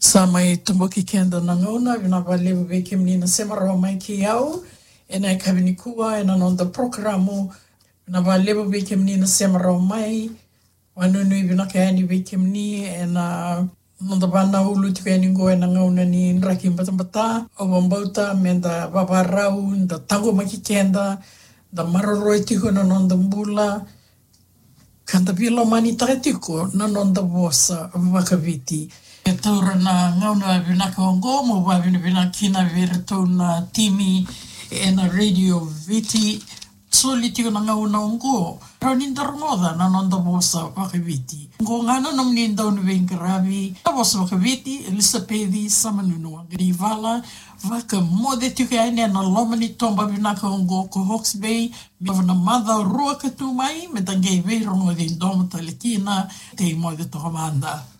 Sa mai tumbuki kenda na ngauna, vina valevu veke menina semaro mai ki au, e nai kawini kua, e na nonda programo, vina valevu veke menina semaro mai, wanunui vina ke ani veke meni, e na nonda vana ulu tika ani ngoe na ngauna ni nraki mbata, o wambauta, me da vavarau, da tango maki kenda, da maroroi tiko na nonda mbula, kanda vilo mani taitiko na nonda vosa vakaviti. E taura na ngauna vinaka ongo, mo wawina vinakina vere tau na timi e na radio viti. Soli tiko na ngauna ongo, rau nindarongoda na nonda vosa vakaviti. Ngo ngana nam nindau ni venkaravi, na vosa vakaviti, Elisabeth Samanunua. Grivala, vaka mode tiko aine na lomani tomba vinaka ongo ko Hawke's Bay, me na mada rua katumai, me tangei veirongo di ndomata lekina, te mode tokomanda.